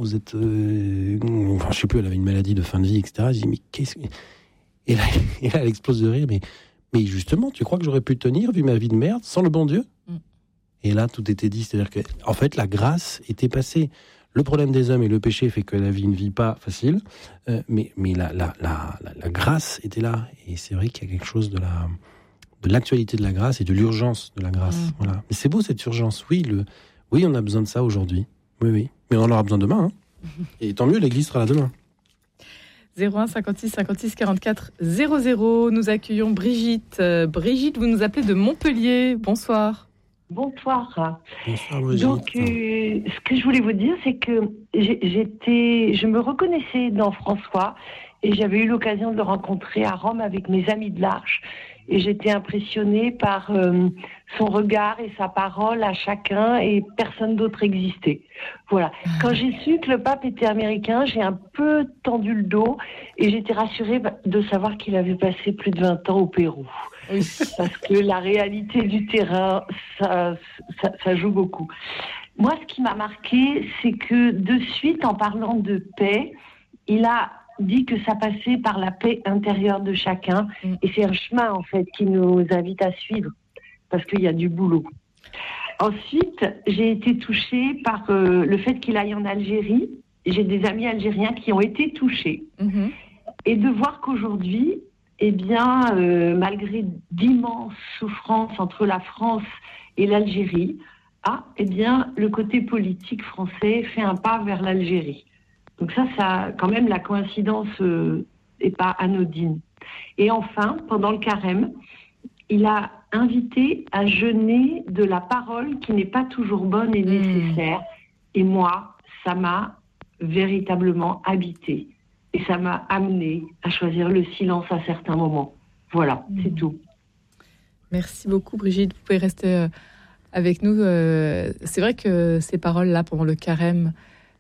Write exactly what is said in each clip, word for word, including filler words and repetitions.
vous êtes... Euh... Enfin, je sais plus, elle avait une maladie de fin de vie, et cetera. Je dis, mais qu'est-ce que... Et là, et là, elle explose de rire, mais, mais justement, tu crois que j'aurais pu tenir, vu ma vie de merde, sans le bon Dieu ? mm. Et là, tout était dit, c'est-à-dire que, en fait, la grâce était passée. Le problème des hommes et le péché fait que la vie ne vit pas facile, euh, mais, mais la, la, la, la, la grâce était là. Et c'est vrai qu'il y a quelque chose de, la, de l'actualité de la grâce et de l'urgence de la grâce. Mmh. Voilà. Mais c'est beau cette urgence. Oui, le, oui, on a besoin de ça aujourd'hui. Oui, oui. Mais on en aura besoin demain. Hein. Et tant mieux, l'Église sera là demain. zéro un cinquante-six cinquante-six quarante-quatre zéro zéro. Nous accueillons Brigitte. Euh, Brigitte, vous nous appelez de Montpellier. Bonsoir. Bonsoir. Bonsoir Brigitte. Donc, euh, ce que je voulais vous dire, c'est que j'étais, je me reconnaissais dans François et j'avais eu l'occasion de le rencontrer à Rome avec mes amis de l'Arche. Et j'étais impressionnée par euh, son regard et sa parole à chacun et personne d'autre existait. Voilà. Quand j'ai su que le pape était américain, j'ai un peu tendu le dos et j'étais rassurée de savoir qu'il avait passé plus de vingt ans au Pérou. Oui. Parce que la réalité du terrain, ça, ça, ça joue beaucoup. Moi, ce qui m'a marqué, c'est que de suite, en parlant de paix, il a dit que ça passait par la paix intérieure de chacun. Mm. Et c'est un chemin, en fait, qui nous invite à suivre, parce qu'il y a du boulot. Ensuite, j'ai été touchée par euh, le fait qu'il aille en Algérie. J'ai des amis algériens qui ont été touchés. Mm-hmm. Et de voir qu'aujourd'hui, eh bien, euh, malgré d'immenses souffrances entre la France et l'Algérie, ah, eh bien, le côté politique français fait un pas vers l'Algérie. Donc ça, ça, quand même, la coïncidence euh, n'est pas anodine. Et enfin, pendant le carême, il a invité à jeûner de la parole qui n'est pas toujours bonne et nécessaire. Mmh. Et moi, ça m'a véritablement habité. Et ça m'a amené à choisir le silence à certains moments. Voilà, mmh. c'est tout. Merci beaucoup, Brigitte. Vous pouvez rester avec nous. C'est vrai que ces paroles-là, pendant le carême,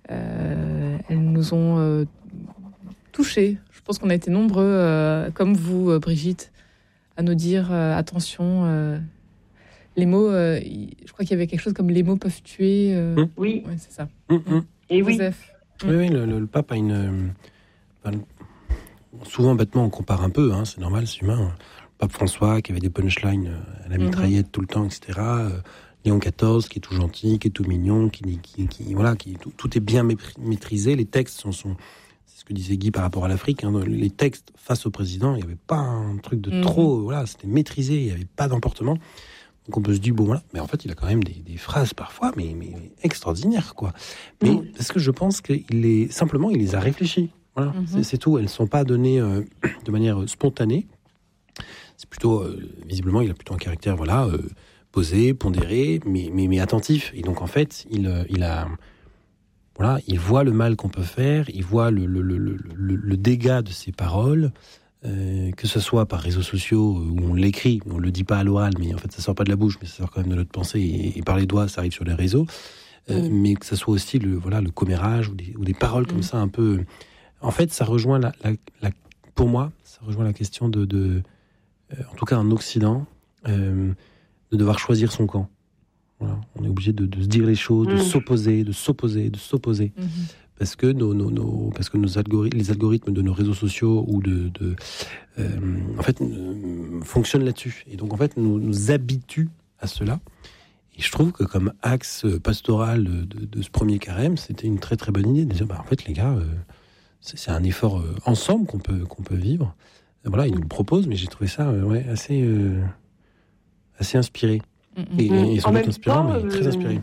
Euh, elles nous ont euh, touchés. Je pense qu'on a été nombreux, euh, comme vous, euh, Brigitte, à nous dire euh, attention. Euh, les mots, euh, je crois qu'il y avait quelque chose comme les mots peuvent tuer. Euh, mmh. Oui, ouais, c'est ça. Mmh, mmh. Et oui. Joseph. Oui, oui, le, le, le pape a une. Euh, souvent, bêtement, on compare un peu. Hein, c'est normal, c'est humain. Le pape François qui avait des punchlines à la mitraillette mmh. tout le temps, et cetera. Euh, Léon quatorze, qui est tout gentil, qui est tout mignon, qui, qui, qui voilà, qui tout, tout est bien maîtrisé. Les textes sont, sont, c'est ce que disait Guy par rapport à l'Afrique. Hein, les textes face au président, il n'y avait pas un truc de mmh. trop. Voilà, c'était maîtrisé, il n'y avait pas d'emportement. Donc on peut se dire bon voilà, mais en fait il a quand même des, des phrases parfois, mais, mais extraordinaires quoi. Mais mmh. parce que je pense qu'il est simplement, il les a réfléchies. Voilà, mmh. c'est, c'est tout. Elles ne sont pas données euh, de manière spontanée. C'est plutôt euh, visiblement, il a plutôt un caractère voilà. Euh, posé, pondéré, mais, mais, mais attentif. Et donc, en fait, il, il a... Voilà, il voit le mal qu'on peut faire, il voit le, le, le, le, le dégât de ses paroles, euh, que ce soit par réseaux sociaux, où on l'écrit, on ne le dit pas à l'oral, mais en fait, ça sort pas de la bouche, mais ça sort quand même de notre pensée, et, et par les doigts, ça arrive sur les réseaux. Euh, mmh. Mais que ce soit aussi le, voilà, le commérage, ou des, ou des paroles mmh. comme ça, un peu... En fait, ça rejoint, la, la, la, pour moi, ça rejoint la question de... de euh, en tout cas, en Occident... Euh, de devoir choisir son camp. Voilà. On est obligé de, de se dire les choses, de mmh. s'opposer, de s'opposer, de s'opposer. Mmh. Parce que, nos, nos, nos, parce que nos algorithmes, les algorithmes de nos réseaux sociaux ou de, de, euh, en fait, euh, fonctionnent là-dessus. Et donc, en fait, nous, nous habituent à cela. Et je trouve que comme axe pastoral de, de, de ce premier carême, c'était une très très bonne idée de dire, bah, en fait, les gars, euh, c'est, c'est un effort euh, ensemble qu'on peut, qu'on peut vivre. Voilà, ils nous le proposent, mais j'ai trouvé ça euh, ouais, assez... Euh, assez inspiré. Et, et sans doute inspirant, temps, mais très inspiré.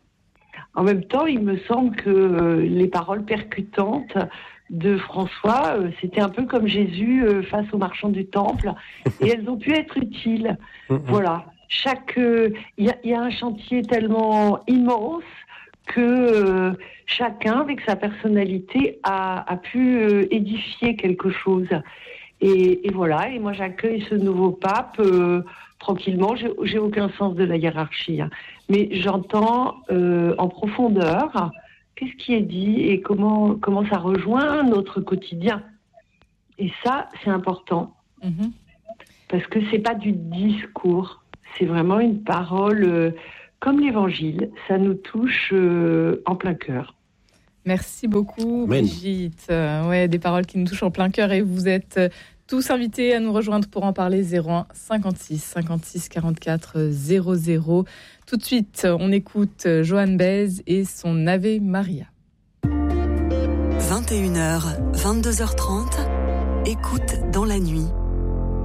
En même temps, il me semble que euh, les paroles percutantes de François, euh, c'était un peu comme Jésus euh, face aux marchands du temple, et elles ont pu être utiles. Voilà. Chaque, il euh, y, y a un chantier tellement immense que euh, chacun, avec sa personnalité, a, a pu euh, édifier quelque chose. Et, et voilà. Et moi, j'accueille ce nouveau pape. Euh, tranquillement, j'ai, j'ai aucun sens de la hiérarchie, hein. Mais j'entends euh, en profondeur qu'est-ce qui est dit et comment, comment ça rejoint notre quotidien. Et ça, c'est important, mmh. parce que c'est pas du discours, c'est vraiment une parole euh, comme l'évangile, ça nous touche euh, en plein cœur. Merci beaucoup, Amen. Brigitte. Euh, ouais, des paroles qui nous touchent en plein cœur et vous êtes tous invités à nous rejoindre pour en parler. Zéro un cinquante-six cinquante-six quarante-quatre zéro zéro. Tout de suite, on écoute Joan Baez et son Ave Maria. vingt et une heures, vingt-deux heures trente, écoute dans la nuit.